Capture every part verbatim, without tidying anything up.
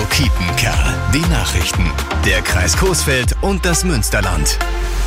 Kiepenkerl. Die Nachrichten. Der Kreis Coesfeld und das Münsterland.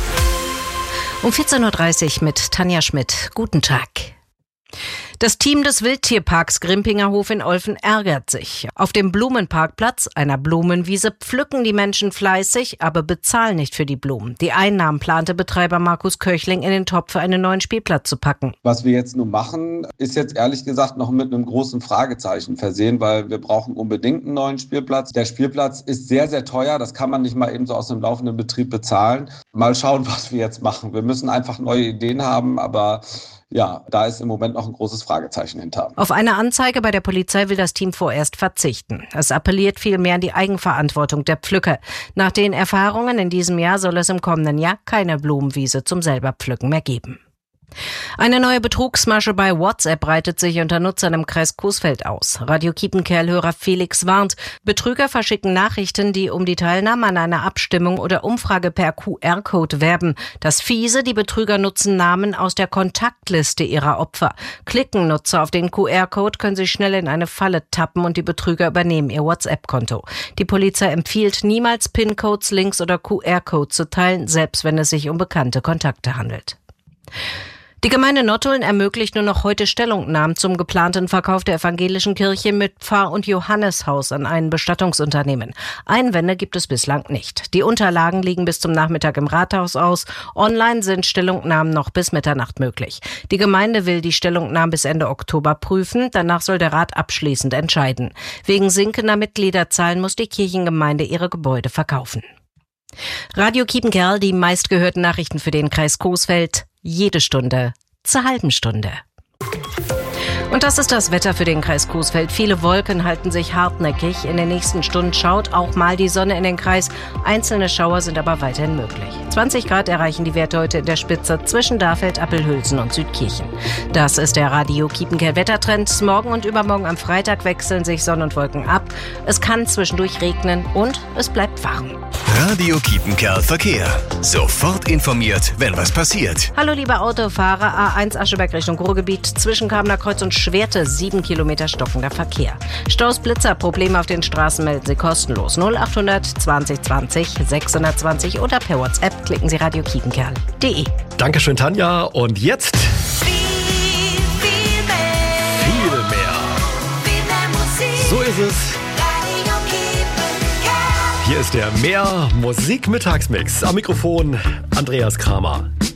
Um vierzehn Uhr dreißig mit Tanja Schmidt. Guten Tag. Das Team des Wildtierparks Grimpingerhof in Olfen ärgert sich. Auf dem Blumenparkplatz, einer Blumenwiese, pflücken die Menschen fleißig, aber bezahlen nicht für die Blumen. Die Einnahmen plante Betreiber Markus Köchling in den Topf für einen neuen Spielplatz zu packen. Was wir jetzt nun machen, ist jetzt ehrlich gesagt noch mit einem großen Fragezeichen versehen, weil wir brauchen unbedingt einen neuen Spielplatz. Der Spielplatz ist sehr, sehr teuer. Das kann man nicht mal eben so aus dem laufenden Betrieb bezahlen. Mal schauen, was wir jetzt machen. Wir müssen einfach neue Ideen haben, aber ja, da ist im Moment noch ein großes Fragezeichen hinter. Auf eine Anzeige bei der Polizei will das Team vorerst verzichten. Es appelliert vielmehr an die Eigenverantwortung der Pflücker. Nach den Erfahrungen in diesem Jahr soll es im kommenden Jahr keine Blumenwiese zum selber Pflücken mehr geben. Eine neue Betrugsmasche bei WhatsApp breitet sich unter Nutzern im Kreis Coesfeld aus. Radio Kiepenkerl-Hörer Felix warnt, Betrüger verschicken Nachrichten, die um die Teilnahme an einer Abstimmung oder Umfrage per Q R-Code werben. Das Fiese, die Betrüger nutzen Namen aus der Kontaktliste ihrer Opfer. Klicken Nutzer auf den Q R-Code, können sie schnell in eine Falle tappen und die Betrüger übernehmen ihr WhatsApp-Konto. Die Polizei empfiehlt, niemals PIN-Codes, Links oder Q R-Codes zu teilen, selbst wenn es sich um bekannte Kontakte handelt. Die Gemeinde Nottuln ermöglicht nur noch heute Stellungnahmen zum geplanten Verkauf der evangelischen Kirche mit Pfarr- und Johanneshaus an ein Bestattungsunternehmen. Einwände gibt es bislang nicht. Die Unterlagen liegen bis zum Nachmittag im Rathaus aus. Online sind Stellungnahmen noch bis Mitternacht möglich. Die Gemeinde will die Stellungnahmen bis Ende Oktober prüfen. Danach soll der Rat abschließend entscheiden. Wegen sinkender Mitgliederzahlen muss die Kirchengemeinde ihre Gebäude verkaufen. Radio Kiepenkerl, die meistgehörten Nachrichten für den Kreis Coesfeld. Jede Stunde zur halben Stunde. Und das ist das Wetter für den Kreis Coesfeld. Viele Wolken halten sich hartnäckig. In den nächsten Stunden schaut auch mal die Sonne in den Kreis. Einzelne Schauer sind aber weiterhin möglich. zwanzig Grad erreichen die Werte heute in der Spitze zwischen Dahfeld, Appelhülsen und Südkirchen. Das ist der Radio Kiepenkerl Wettertrend. Morgen und übermorgen am Freitag wechseln sich Sonne und Wolken ab. Es kann zwischendurch regnen und es bleibt warm. Radio Kiepenkerl Verkehr. Sofort informiert, wenn was passiert. Hallo liebe Autofahrer, A eins Ascheberg Richtung Ruhrgebiet, zwischen Kamener Kreuz und Schwerte, sieben Kilometer stockender Verkehr. Staus, Blitzer, Probleme auf den Straßen melden Sie kostenlos. null achthundert zwanzig zwanzig sechshundertzwanzig oder per WhatsApp klicken Sie radio kiepenkerl punkt de. Dankeschön, Tanja. Und jetzt Viel, viel mehr. viel mehr. Viel mehr Musik. So ist es. Radio Kiepenkerl. Hier ist der Mehr Musik Mittagsmix. Am Mikrofon Andreas Kramer.